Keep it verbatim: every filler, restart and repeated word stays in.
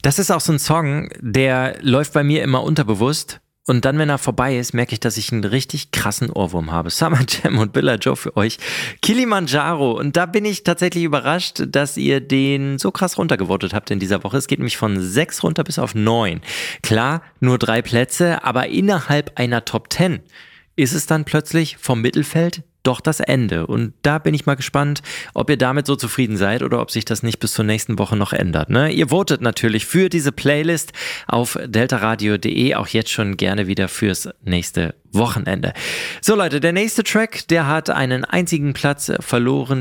Das ist auch so ein Song, der läuft bei mir immer unterbewusst. Und dann, wenn er vorbei ist, merke ich, dass ich einen richtig krassen Ohrwurm habe. Summer Jam und Billa Joe für euch. Kilimanjaro. Und da bin ich tatsächlich überrascht, dass ihr den so krass runtergevotet habt in dieser Woche. Es geht nämlich von sechs runter bis auf neun. Klar, nur drei Plätze, aber innerhalb einer Top Ten ist es dann plötzlich vom Mittelfeld doch das Ende. Und da bin ich mal gespannt, ob ihr damit so zufrieden seid oder ob sich das nicht bis zur nächsten Woche noch ändert. Ne? Ihr votet natürlich für diese Playlist auf deltaradio punkt de, auch jetzt schon gerne wieder fürs nächste Wochenende. So Leute, der nächste Track, der hat einen einzigen Platz verloren.